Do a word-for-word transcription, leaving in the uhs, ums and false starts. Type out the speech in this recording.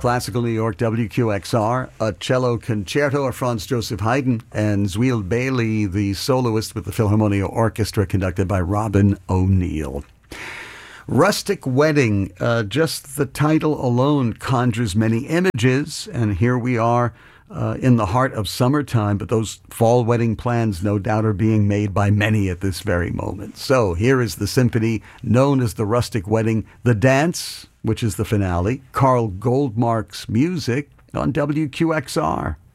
Classical New York, W Q X R, a cello concerto of Franz Joseph Haydn, and Zweil Bailey, the soloist with the Philharmonia Orchestra, conducted by Robin O'Neill. Rustic Wedding, uh, just the title alone conjures many images, and here we are uh, in the heart of summertime, but those fall wedding plans no doubt are being made by many at this very moment. So here is the symphony known as the Rustic Wedding, the dance, which is the finale, Carl Goldmark's music on W Q X R.